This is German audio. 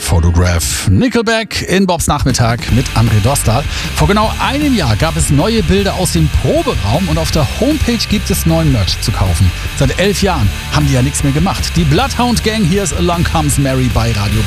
Photograph. Nickelback in Bobs Nachmittag mit André Dostal. Vor genau einem Jahr gab es neue Bilder aus dem Proberaum und auf der Homepage gibt es neuen Merch zu kaufen. Seit 11 Jahren haben die ja nichts mehr gemacht. Die Bloodhound Gang, hier ist Along Comes Mary bei Radio